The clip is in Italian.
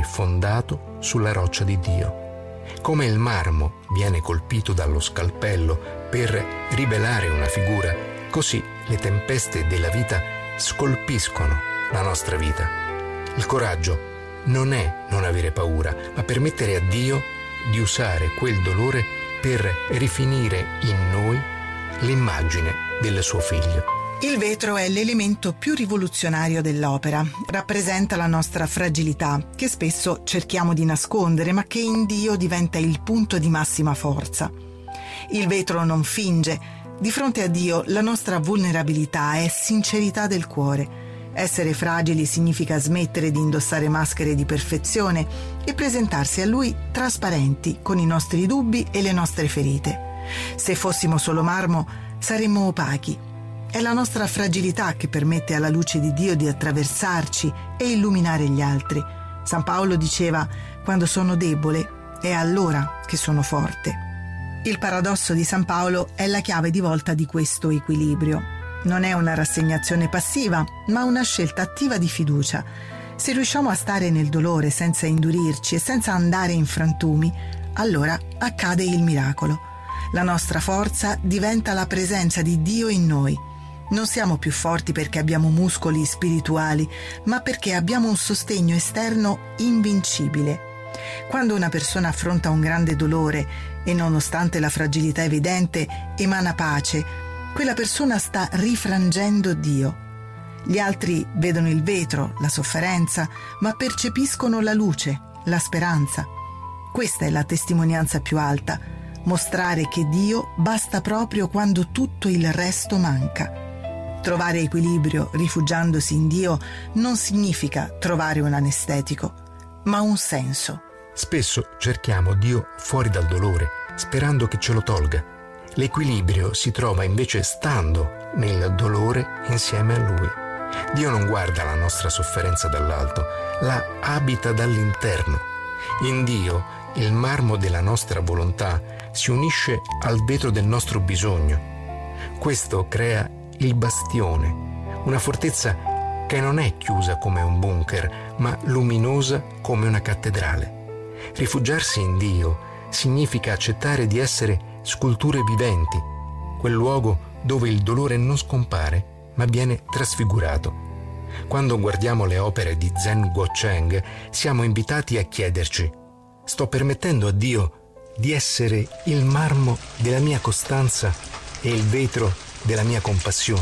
fondato sulla roccia di Dio. Come il marmo viene colpito dallo scalpello per rivelare una figura, così le tempeste della vita scolpiscono la nostra vita. Il coraggio non è non avere paura, ma permettere a Dio di usare quel dolore per rifinire in noi l'immagine del suo figlio. Il vetro è l'elemento più rivoluzionario dell'opera. Rappresenta la nostra fragilità, che spesso cerchiamo di nascondere, ma che in Dio diventa il punto di massima forza. Il vetro non finge. Di fronte a Dio la nostra vulnerabilità è sincerità del cuore. Essere fragili significa smettere di indossare maschere di perfezione e presentarsi a Lui trasparenti con i nostri dubbi e le nostre ferite. Se fossimo solo marmo, saremmo opachi. È la nostra fragilità che permette alla luce di Dio di attraversarci e illuminare gli altri. San Paolo diceva: quando sono debole, è allora che sono forte. Il paradosso di San Paolo è la chiave di volta di questo equilibrio. Non è una rassegnazione passiva, ma una scelta attiva di fiducia. Se riusciamo a stare nel dolore senza indurirci e senza andare in frantumi, allora accade il miracolo. La nostra forza diventa la presenza di Dio in noi. Non siamo più forti perché abbiamo muscoli spirituali, ma perché abbiamo un sostegno esterno invincibile. Quando una persona affronta un grande dolore e, nonostante la fragilità evidente, emana pace, quella persona sta rifrangendo Dio. Gli altri vedono il vetro, la sofferenza, ma percepiscono la luce, la speranza. Questa è la testimonianza più alta, mostrare che Dio basta proprio quando tutto il resto manca. Trovare equilibrio rifugiandosi in Dio non significa trovare un anestetico, ma un senso. Spesso cerchiamo Dio fuori dal dolore, sperando che ce lo tolga. L'equilibrio si trova invece stando nel dolore insieme a Lui. Dio non guarda la nostra sofferenza dall'alto, la abita dall'interno. In Dio il marmo della nostra volontà si unisce al vetro del nostro bisogno. Questo crea il bastione, una fortezza che non è chiusa come un bunker, ma luminosa come una cattedrale. Rifugiarsi in Dio significa accettare di essere sculture viventi, quel luogo dove il dolore non scompare, ma viene trasfigurato. Quando guardiamo le opere di Zen Guocheng, siamo invitati a chiederci: sto permettendo a Dio di essere il marmo della mia costanza e il vetro della mia compassione?